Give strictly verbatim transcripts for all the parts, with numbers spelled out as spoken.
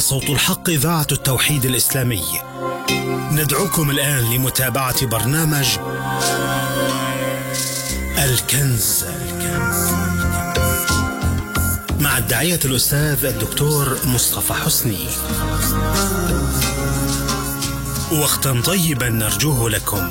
صوت الحق إذاعة التوحيد الإسلامي. ندعوكم الآن لمتابعة برنامج الكنز مع الداعية الأستاذ الدكتور مصطفى حسني. وقتا طيبا نرجوه لكم.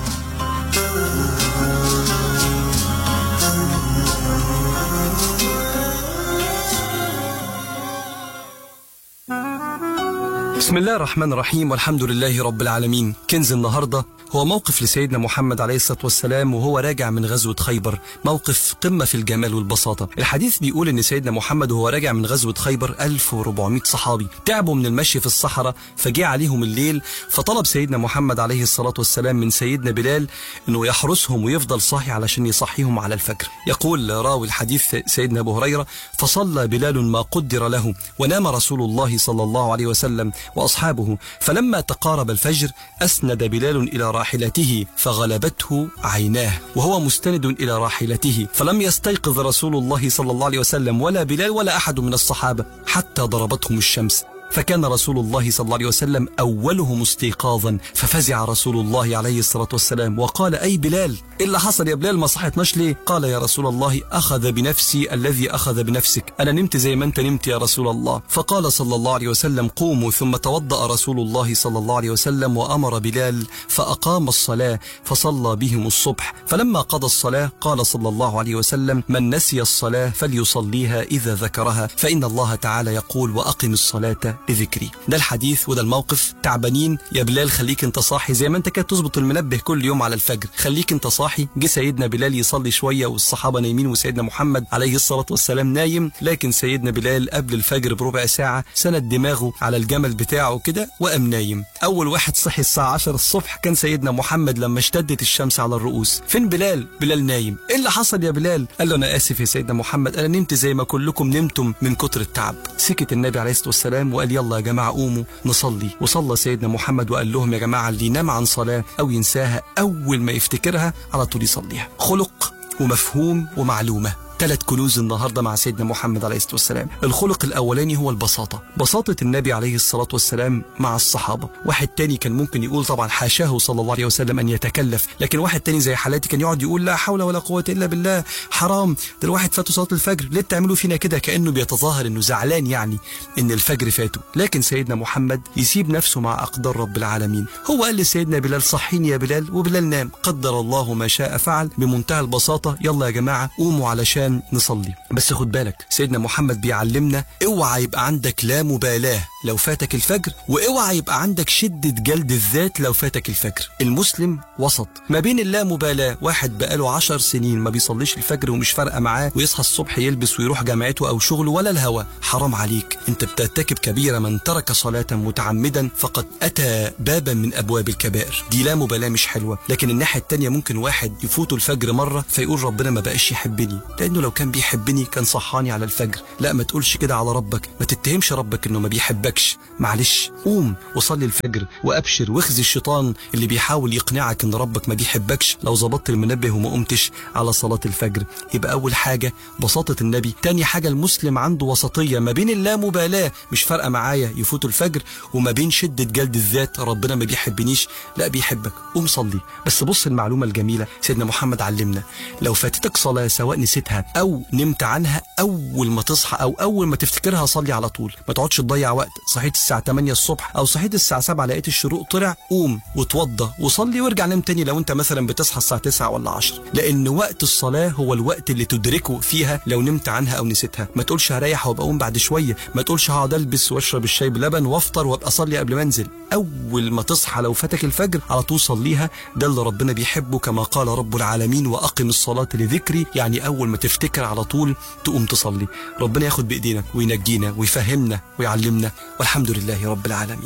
بسم الله الرحمن الرحيم، والحمد لله رب العالمين. كنز النهاردة هو موقف لسيدنا محمد عليه الصلاة والسلام وهو راجع من غزوة خيبر، موقف قمة في الجمال والبساطة. الحديث بيقول ان سيدنا محمد وهو راجع من غزوة خيبر ألف وأربعمائة صحابي تعبوا من المشي في الصحراء، فجاء عليهم الليل، فطلب سيدنا محمد عليه الصلاة والسلام من سيدنا بلال انه يحرسهم ويفضل صاحي علشان يصحيهم على الفجر. يقول راوي الحديث سيدنا أبو هريرة: فصلى بلال ما قدر له، ونام رسول الله صلى الله عليه وسلم وأصحابه، فلما تقارب الفجر أسند بلال إلى راحلته فغلبته عيناه وهو مستند إلى راحلته، فلم يستيقظ رسول الله صلى الله عليه وسلم ولا بلال ولا أحد من الصحابة حتى ضربتهم الشمس، فكان رسول الله صلى الله عليه وسلم أولهم استيقاظا، ففزع رسول الله عليه الصلاة والسلام وقال: أي بلال، إيه اللي حصل يا بلال؟ ما صحتناش ليه؟ قال: يا رسول الله، أخذ بنفسي الذي أخذ بنفسك، أنا نمت زي ما أنت نمت يا رسول الله. فقال صلى الله عليه وسلم: قوموا. ثم توضأ رسول الله صلى الله عليه وسلم وأمر بلال فأقام الصلاة فصلى بهم الصبح، فلما قضى الصلاة قال صلى الله عليه وسلم: من نسي الصلاة فليصليها إذا ذكرها، فإن الله تعالى يقول: وأقم الصلاة لذكري. ده الحديث وده الموقف. تعبانين يا بلال، خليك انت صاحي زي ما انت كده تظبط المنبه كل يوم على الفجر، خليك انت صاحي. جه سيدنا بلال يصلي شويه والصحابه نايمين وسيدنا محمد عليه الصلاه والسلام نايم، لكن سيدنا بلال قبل الفجر بربع ساعه سند دماغه على الجمل بتاعه كده وقام نايم. اول واحد صحي الساعه عشرة الصبح كان سيدنا محمد لما اشتدت الشمس على الرؤوس. فين بلال؟ بلال نايم. ايه اللي حصل يا بلال؟ قال له: انا اسف يا سيدنا محمد، انا نمت زي ما كلكم نمتم من كتر التعب. سكت النبي عليه الصلاه والسلام وقال: يلا يا جماعة قوموا نصلي. وصلى سيدنا محمد وقال لهم: يا جماعة اللي ينام عن صلاة أو ينساها أول ما يفتكرها على طول يصليها. خلق ومفهوم ومعلومة، ثلاث كنوز النهاردة مع سيدنا محمد عليه الصلاة والسلام. الخلق الأولاني هو البساطة، بساطة النبي عليه الصلاة والسلام مع الصحابة. واحد تاني كان ممكن يقول طبعا حاشاه صلى الله عليه وسلم أن يتكلف، لكن واحد تاني زي حالاتي كان يقعد يقول: لا حول ولا قوة إلا بالله، حرام، ده الواحد فاته صلاة الفجر، ليه بتعملوا فينا كده؟ كأنه بيتظاهر أنه زعلان يعني أن الفجر فاته. لكن سيدنا محمد يسيب نفسه مع أقدار رب العالمين. هو قال لسيدنا بلال: صحيني يا بلال، وبلال نام. قدر الله ما شاء فعل، بمنتهى البساطة. يلا يا جماعة قوموا علشان نصلي. بس خد بالك، سيدنا محمد بيعلمنا اوعى يبقى عندك لا مبالاة لو فاتك الفجر، واوعى يبقى عندك شدة جلد الذات لو فاتك الفجر. المسلم وسط ما بين اللا مبالاة، واحد بقاله عشر سنين ما بيصليش الفجر ومش فارقة معاه، ويصحى الصبح يلبس ويروح جامعته او شغله ولا الهوى. حرام عليك، انت بترتكب كبيرة. من ترك صلاة متعمدا فقد اتى بابا من ابواب الكبائر. دي لا مبالاة مش حلوة. لكن الناحية التانية ممكن واحد يفوته الفجر مرة فيقول: ربنا ما بقاش يحبني، لانه لو كان بيحبني كان صحاني على الفجر. لا، ما تقولش كده على ربك، ما تتهمش ربك انه ما بيحبكش. معلش، قوم وصلي الفجر وابشر، واخزي الشيطان اللي بيحاول يقنعك ان ربك ما بيحبكش لو ظبطت المنبه وما قمتش على صلاة الفجر. يبقى اول حاجة بساطة النبي. تاني حاجة المسلم عنده وسطية ما بين اللامبالاة، مش فارقة معايا يفوت الفجر، وما بين شدة جلد الذات، ربنا ما بيحبنيش، لا بيحبك، قوم صلي. بس بص المعلومة الجميلة، سيدنا محمد علمنا لو فاتتك صلاة سواء نسيتها او نمت عنها، اول ما تصحى او اول ما تفتكرها صلي على طول. ما تقعدش تضيع وقت. صحيت الساعة تمانية الصبح او صحيت الساعة سبعة لقيت الشروق طلع، قوم وتوضى وصلي وارجع نام تاني لو انت مثلا بتصحى الساعة تسعة ولا عشرة، لان وقت الصلاة هو الوقت اللي تدركه فيها لو نمت عنها او نسيتها. ما تقولش هريح وابقى اقوم بعد شوية، ما تقولش هقعد البس واشرب الشاي بلبن وافطر وابقى اصلي قبل ما انزل. اول ما تصحى لو فاتك الفجر على طول صليها. ده اللي ربنا بيحبه، كما قال رب العالمين: واقم الصلاة لذكري. يعني اول ما تفتكر على طول تقوم تصلي. ربنا ياخد بايدينا وينجينا ويفهمنا ويعلمنا، والحمد لله رب العالمين.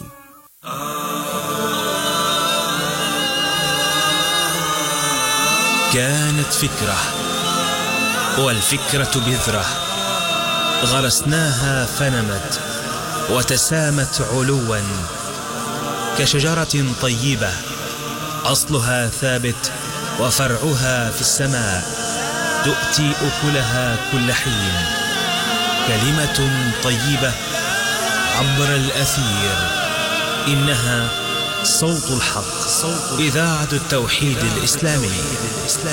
كانت فكرة، والفكرة بذرة غرسناها فنمت وتسامت علوا كشجرة طيبة أصلها ثابت وفرعها في السماء، تؤتي أكلها كل حين. كلمة طيبة عبر الأثير. إنها صوت الحق، إذاعة التوحيد الإسلامي.